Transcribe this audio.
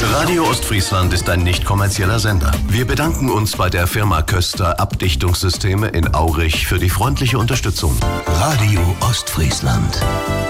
Radio Ostfriesland ist ein nicht kommerzieller Sender. Wir bedanken uns bei der Firma Köster Abdichtungssysteme in Aurich für die freundliche Unterstützung. Radio Ostfriesland.